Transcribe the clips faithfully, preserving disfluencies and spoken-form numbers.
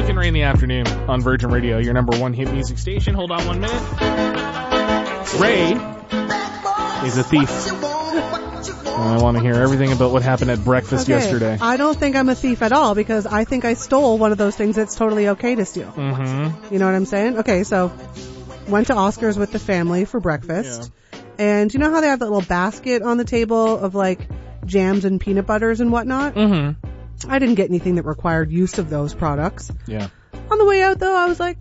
Rick and Ray in the afternoon on Virgin Radio, your number one hit music station. Hold on one minute. Ray is a thief. I want to hear everything about what happened at breakfast okay. yesterday. I don't think I'm a thief at all because I think I stole one of those things that's totally okay to steal. Mm-hmm. You know what I'm saying? Okay, so went to Oscar's with the family for breakfast. Yeah. And you know how they have that little basket on the table of like jams and peanut butters and whatnot? Mm-hmm. I didn't get anything that required use of those products. Yeah. On the way out though, I was like,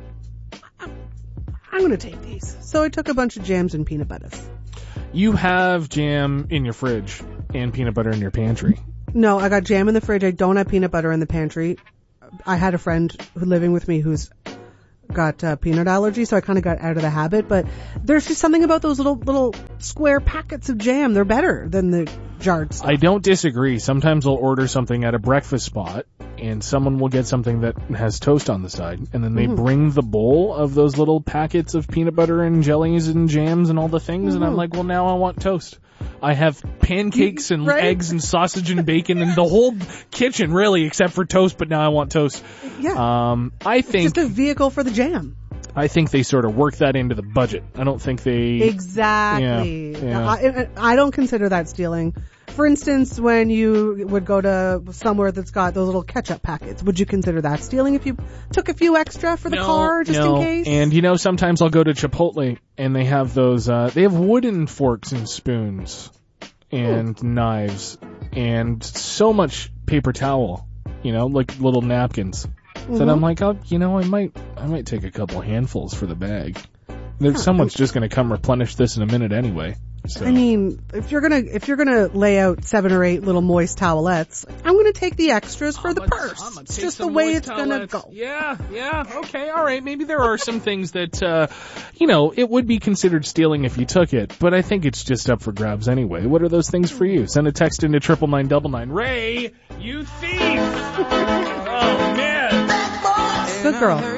I'm going to take these. So I took a bunch of jams and peanut butters. You have jam in your fridge and peanut butter in your pantry. No, I got jam in the fridge. I don't have peanut butter in the pantry. I had a friend who living with me who's got uh, peanut allergy, so I kind of got out of the habit. But there's just something about those little little square packets of jam. They're better than the jarred stuff. I don't disagree. Sometimes I'll order something at a breakfast spot, and someone will get something that has toast on the side, and then they mm-hmm. bring the bowl of those little packets of peanut butter and jellies and jams and all the things, mm-hmm. and I'm like, well, now I want toast. I have pancakes and right? eggs and sausage and bacon and the whole kitchen, really, except for toast, but now I want toast. Yeah. Um, I think... It's just a vehicle for the jam. I think they sort of work that into the budget. I don't think they... Exactly. Yeah, yeah. I, I don't consider that stealing. For instance, when you would go to somewhere that's got those little ketchup packets, would you consider that stealing if you took a few extra for the no, car just no. in case? And you know, sometimes I'll go to Chipotle and they have those, uh, they have wooden forks and spoons and Ooh. knives and so much paper towel, you know, like little napkins. Mm-hmm. That I'm like, oh, you know, I might, I might take a couple handfuls for the bag. There's, someone's just going to come replenish this in a minute anyway. So. I mean, if you're gonna if you're gonna lay out seven or eight little moist towelettes, I'm gonna take the extras for I'm the a, purse. It's just the way it's gonna go. Yeah, yeah, okay, all right. Maybe there are some things that, uh, you know, it would be considered stealing if you took it, but I think it's just up for grabs anyway. What are those things for you? Send a text into triple nine double nine. Ray, you thief! Oh man! Good girl.